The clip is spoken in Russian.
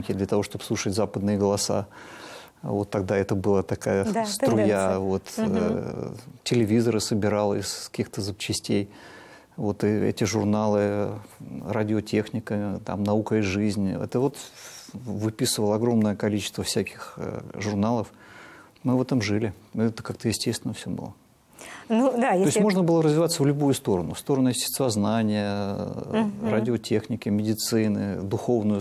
радиотехники для того, чтобы слушать западные голоса. Вот тогда это была такая струя. Вот, телевизоры собирал из каких-то запчастей. Вот эти журналы, радиотехника, там, наука и жизнь. Это вот выписывал огромное количество всяких журналов. Мы в этом жили. Это как-то естественно все было. Ну, да, если... То есть можно было развиваться в любую сторону. В сторону естествознания, радиотехники, медицины, духовную